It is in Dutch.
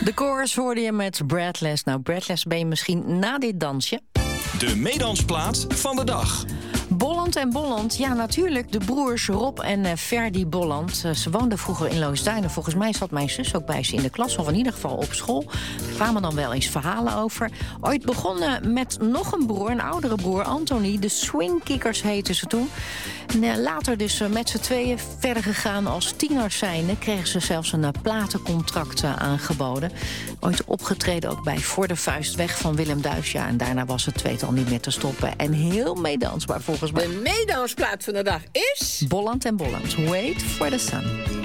De Chorus hoorde je met Breathless. Nou, Breathless ben je misschien na dit dansje. De meedansplaat van de dag. Bolland en Bolland, ja natuurlijk, de broers Rob en Ferdy Bolland. Ze woonden vroeger in Loosduinen. Volgens mij zat mijn zus ook bij ze in de klas, of in ieder geval op school. Er kwamen dan wel eens verhalen over. Ooit begonnen met nog een broer, een oudere broer, Anthony. De Swingkickers heten ze toen. En later dus met z'n tweeën verder gegaan als tieners zijnde. Kregen ze zelfs een platencontract aangeboden. Ooit opgetreden ook bij Voor de Vuist weg van Willem Duis. Ja, en daarna was het tweetal niet meer te stoppen. En heel meedansbaar volgens mij. De meedansplaat van de dag is... Bolland en Bolland. Wait for the sun.